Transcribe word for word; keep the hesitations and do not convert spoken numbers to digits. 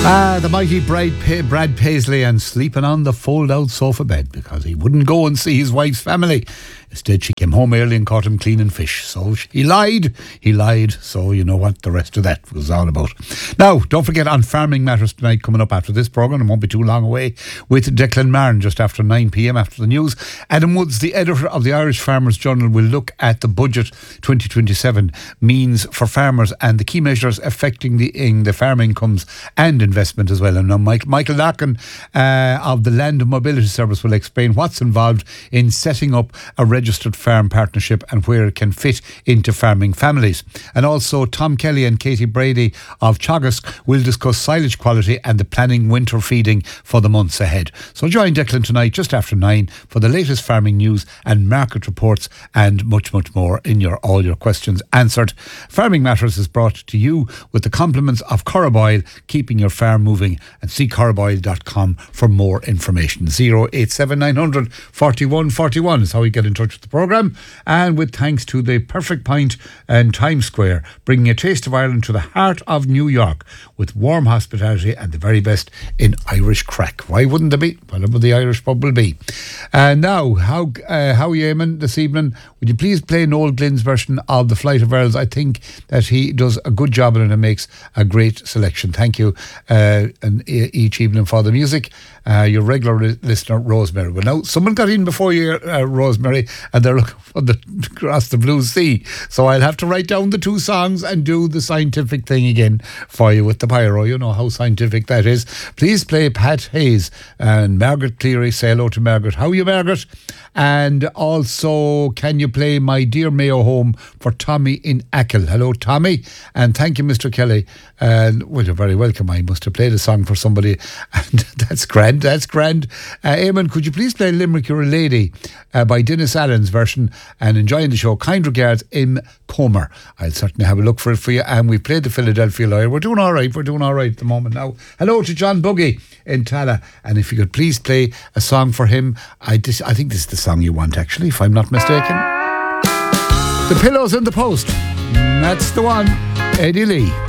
Ah, the mighty Brad, pa- Brad Paisley, and sleeping on the fold-out sofa bed because he wouldn't go and see his wife's family. Instead, she came home early and caught him cleaning fish. So he lied. He lied. So you know what the rest of that was all about. Now, don't forget on Farming Matters tonight, coming up after this programme, it won't be too long away, with Declan Martin just after nine p.m. after the news. Adam Woods, the editor of the Irish Farmers Journal, will look at the budget twenty twenty-seven means for farmers and the key measures affecting the, in the farm incomes and investment as well. And now Michael, Michael Larkin uh, of the Land Mobility Service will explain what's involved in setting up a registered farm partnership and where it can fit into farming families. And also Tom Kelly and Katie Brady of Teagasc will discuss silage quality and the planning winter feeding for the months ahead. So join Declan tonight just after nine for the latest farming news and market reports and much, much more in your all your questions answered. Farming Matters is brought to you with the compliments of Corriboil, keeping your farm moving, and see corriboil dot com for more information. zero eight seven nine hundred forty-one forty-one is how you get in touch with the programme, and with thanks to the Perfect Pint and Times Square, bringing a taste of Ireland to the heart of New York with warm hospitality and the very best in Irish crack. Why wouldn't there be? Whatever the Irish pub will be. And now, how uh, how are you, Eamon, this evening? Would you please play Noel Glynn's version of The Flight of Earls? I think that he does a good job in it and makes a great selection. Thank you uh, and each evening for the music. Uh, your regular re- listener, Rosemary. Well, now, someone got in before you, uh, Rosemary, and they're looking for the Across the Blue Sea. So I'll have to write down the two songs and do the scientific thing again for you with the pyro. You know how scientific that is. Please play Pat Hayes and Margaret Cleary. Say hello to Margaret. How are you, Margaret? And also, can you play My Dear Mayo Home for Tommy in Achill? Hello, Tommy. And thank you, Mister Kelly. And well, you're very welcome. I must have played a song for somebody, and that's grand. That's grand. Uh, Eamon, could you please play Limerick You're a Lady uh, by Dennis Allen's version, and enjoying the show. Kind regards, Im Comer. I'll certainly have a look for it for you. And we've played the Philadelphia Lawyer. We're doing all right. We're doing all right at the moment now. Hello to John Buggy in Tala. And if you could please play a song for him. I, dis- I think this is the song you want, actually, if I'm not mistaken. The Pillows in the Post. That's the one. Eddie Lee.